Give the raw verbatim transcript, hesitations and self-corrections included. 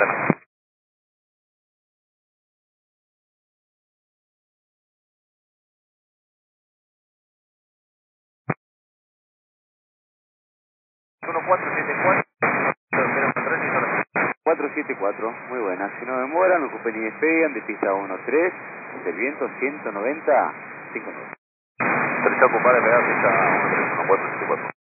Santa. uno cuatro siete cuatro cero tres cuatro siete cuatro, muy buena. Si no demoran, ocupen y despegan de pista uno tres, del viento ciento noventa, cinco nueve. Teresa ocupada, pegada pista uno tres uno cuatro siete cuatro.